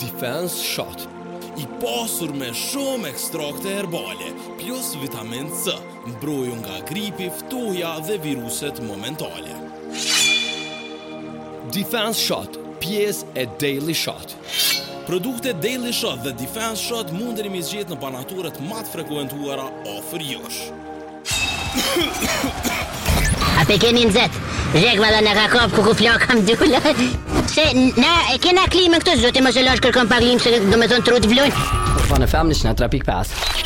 Defense Shot, i pasur me shumë ekstrakte herbale, plus vitamin C, mbrojtur nga gripi, ftohja dhe viruset momentale. Defense Shot, pjesë e Daily Shot. Produktet Daily Shot dhe Defense Shot mundeni mi zgjedh në banaturët më të frekuentuara afër jush. A pe keni nëzet, zhek valla në ka kap ku flak kam dula. Se na e kena klimën këtu, zoti mos e lash kërkon pa klimën se do me thonë trut vlojnë. Po në familë në 3.5.